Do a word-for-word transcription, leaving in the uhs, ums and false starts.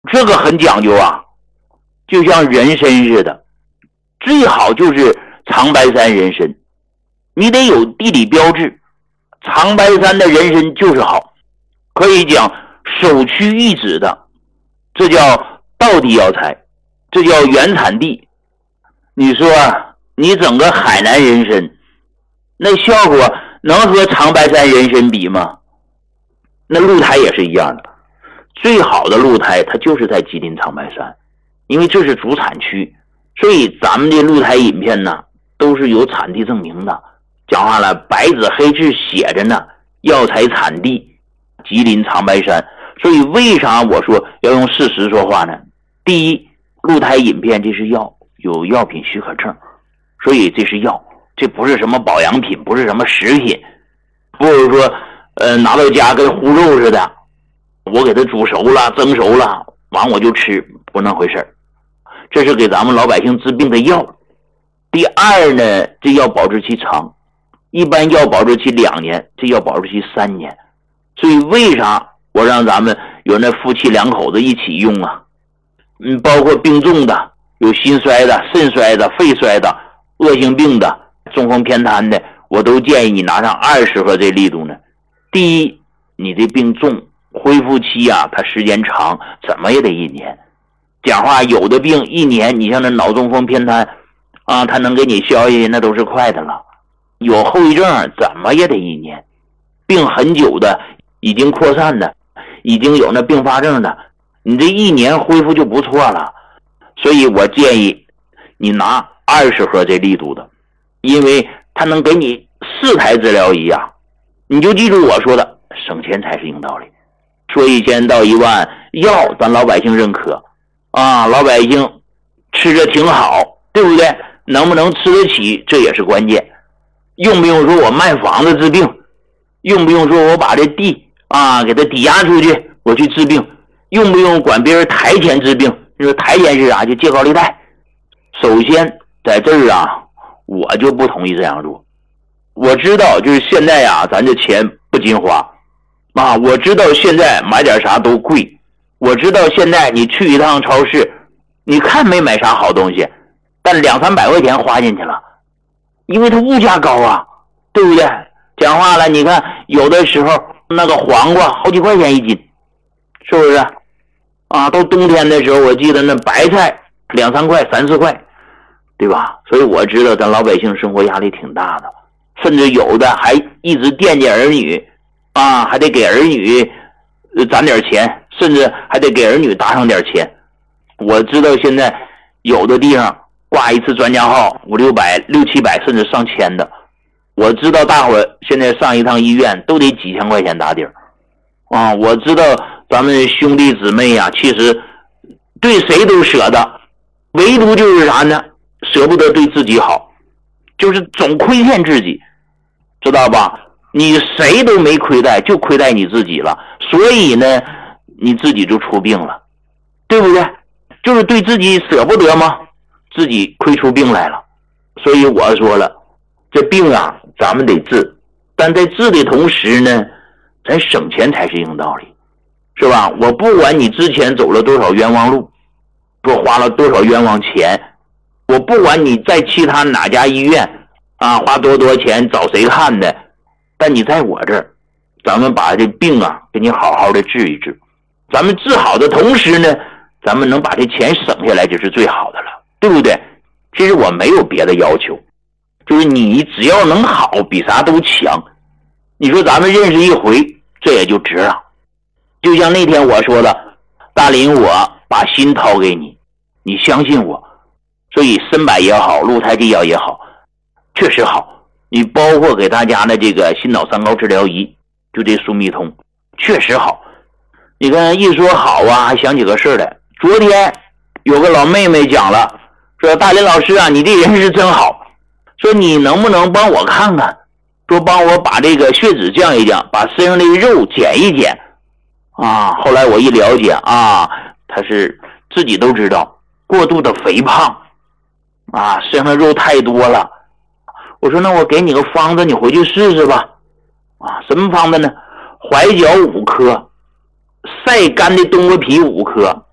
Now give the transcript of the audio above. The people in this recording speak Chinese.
这个很讲究啊，就像人参似的，最好就是长白山人参，你得有地理标志，长白山的人参就是好，可以讲首屈一指的，这叫道地药材，这叫原产地。你说你整个海南人参，那效果能和长白山人参比吗？那鹿胎也是一样的，最好的鹿胎它就是在吉林长白山，因为这是主产区，所以咱们的鹿胎饮片呢都是有产地证明的，讲话了白纸黑字写着呢，药材产地吉林长白山。所以为啥我说要用事实说话呢？第一，鹿胎饮片这是药，有药品许可证，所以这是药，这不是什么保养品，不是什么食品，不是说呃拿到家跟烀肉似的，我给它煮熟了蒸熟了完我就吃，不那回事。这是给咱们老百姓治病的药。第二呢，这药保质期长，一般药保质期两年，这药保质期三年。所以为啥我让咱们有那夫妻两口子一起用啊？嗯，包括病重的，有心衰的、肾衰的、肺衰的、恶性病的、中风偏瘫的，我都建议你拿上二十盒这力度呢。第一，你这病重，恢复期啊，它时间长，怎么也得一年。讲话有的病一年，你像那脑中风偏瘫啊，它能给你消下去，那都是快的了。有后遗症怎么也得一年。病很久的，已经扩散的，已经有那并发症的，你这一年恢复就不错了。所以我建议你拿二十盒这力度的，因为它能给你四台治疗仪啊。你就记住我说的，省钱才是硬道理。说一千到一万，药咱老百姓认可啊，老百姓吃着挺好，对不对？能不能吃得起，这也是关键。用不用说我卖房子治病，用不用说我把这地啊给它抵押出去我去治病，用不用管别人抬钱治病？你说抬钱是啥？就借高利贷。首先在这儿啊，我就不同意这样做。我知道就是现在啊，咱这钱不禁花啊，我知道现在买点啥都贵，我知道现在你去一趟超市，你看没买啥好东西，但两三百块钱花进去了，因为它物价高啊，对不对？讲话了，你看有的时候那个黄瓜好几块钱一斤，是不是啊？到冬天的时候，我记得那白菜两三块、三四块，对吧？所以我知道咱老百姓生活压力挺大的，甚至有的还一直惦记儿女啊，还得给儿女攒点钱，甚至还得给儿女搭上点钱。我知道现在有的地方挂一次专家号五六百、六七百，甚至上千的。我知道大伙儿现在上一趟医院都得几千块钱打底儿啊！我知道咱们兄弟姊妹呀、啊，其实对谁都舍得，唯独就是啥呢？舍不得对自己好，就是总亏欠自己，知道吧？你谁都没亏待，就亏待你自己了，所以呢，你自己就出病了，对不对？就是对自己舍不得吗？自己亏出病来了。所以我说了，这病啊，咱们得治，但在治的同时呢，咱省钱才是硬道理，是吧？我不管你之前走了多少冤枉路，说花了多少冤枉钱，我不管你在其他哪家医院啊花多多钱找谁看的，但你在我这儿，咱们把这病啊给你好好的治一治。咱们治好的同时呢，咱们能把这钱省下来就是最好的了，对不对？其实我没有别的要求，就是你只要能好，比啥都强。你说咱们认识一回，这也就值了。就像那天我说的，大林，我把心掏给你，你相信我。所以参柏也好，鹿胎这药也好，确实好。你包括给大家的这个心脑三高治疗仪，就这速密通，确实好。你看一说好啊，还想起个事来。昨天有个老妹妹讲了，说大林老师啊，你这人是真好，说你能不能帮我看看，说帮我把这个血脂降一降，把身上的肉减一减啊。后来我一了解啊，他是自己都知道过度的肥胖啊，身上肉太多了。我说那我给你个方子，你回去试试吧。啊，什么方子呢？怀角五颗，晒干的冬瓜皮五颗，